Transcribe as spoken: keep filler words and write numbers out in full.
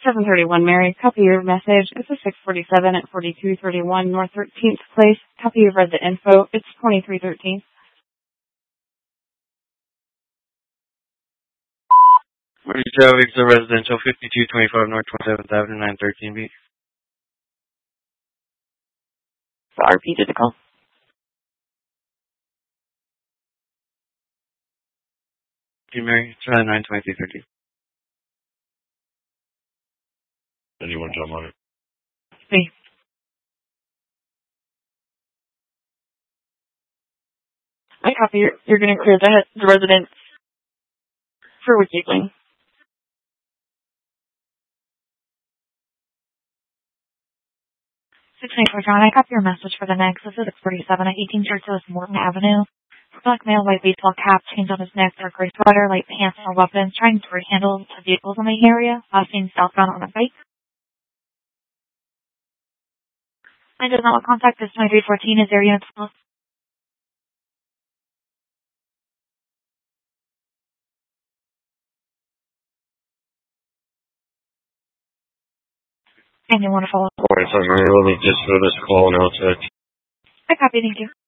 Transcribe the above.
seven thirty-one Mary, copy your message. It's a six forty-seven at forty-two thirty-one North thirteenth Place. Copy you've read the info. It's twenty-three thirteen. Where you traffic to residential fifty-two twenty-five North twenty-seventh Avenue, nine thirteen B. Sorry, repeated the call. Okay, Mary, try nine twenty-three thirteen. Anyone jump on it? Me. I copy. You're, you're going to clear the, the residence for WikiLink. six ninety-four John, I copy your message for the next. This is six forty-seven at eighteen Churchill's Morton Avenue. Black male, white baseball cap, chains on his neck, dark gray sweater, light pants, no weapons, trying to handle the vehicles in the area, last seen southbound on a bike. I does not want contact. This twenty-three fourteen is their unit. And you want to follow up? Alright, so let me just for this call and I'll check. I copy, thank you.